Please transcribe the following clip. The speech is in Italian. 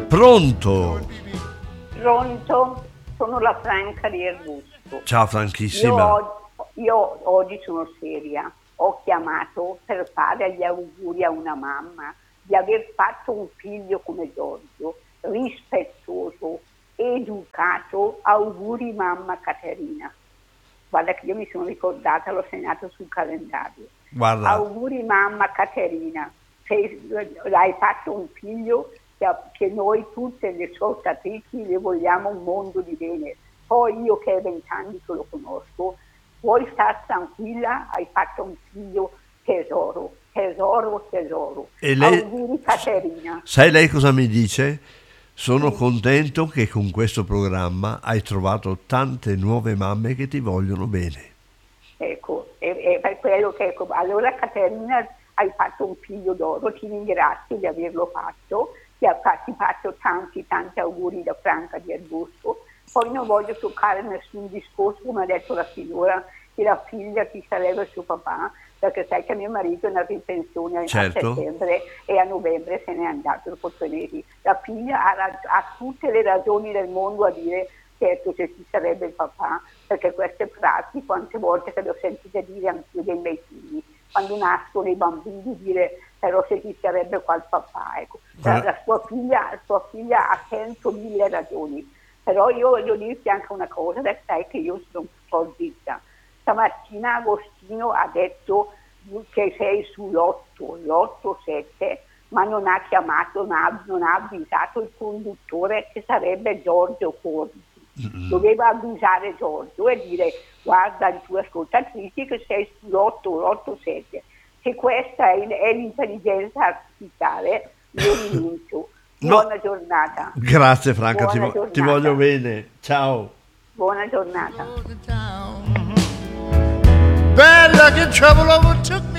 Pronto? Pronto? Sono la Franca di Erbusto. Ciao Franchissima. Io oggi sono seria. Ho chiamato per fare gli auguri a una mamma di aver fatto un figlio come Giorgio, rispettoso, educato. Auguri mamma Caterina. Guarda che io mi sono ricordata, l'ho segnato sul calendario. Guarda. Auguri mamma Caterina, hai fatto un figlio che noi tutte le sue ostatrici le vogliamo un mondo di bene. Poi io che ho 20 anni che lo conosco, puoi stare tranquilla, hai fatto un figlio tesoro. E lei, auguri Caterina. Sai lei cosa mi dice? Sono contento che con questo programma hai trovato tante nuove mamme che ti vogliono bene. Ecco, è per quello che allora Caterina, hai fatto un figlio d'oro, ti ringrazio di averlo fatto, ti faccio tanti auguri da Franca di Erbusto. Poi non voglio toccare nessun discorso, come ha detto la signora, che la figlia chi sarebbe suo papà, perché sai che mio marito è andato in pensione a settembre e a novembre se n'è andato dopo 3 mesi. La figlia ha tutte le ragioni del mondo a dire certo se ci sarebbe il papà, perché queste frasi quante volte che le ho sentite dire anch'io dei miei figli, quando nascono i bambini, dire però se ci sarebbe qual papà, ecco. La sua figlia ha 100.000 ragioni, però io voglio dirti anche una cosa, sai che io sono un po' zitta. Stamattina Agostino ha detto che sei sull'8-7, ma non ha chiamato, non ha avvisato il conduttore che sarebbe Giorgio Corsi. Doveva avvisare Giorgio e dire guarda le tue ascoltatrici che sei sull'8-7. Se questa è l'intelligenza artificiale, io rinuncio. Buona giornata. Grazie Franca, ti voglio bene. Ciao. Buona giornata. Bad luck and trouble overtook me.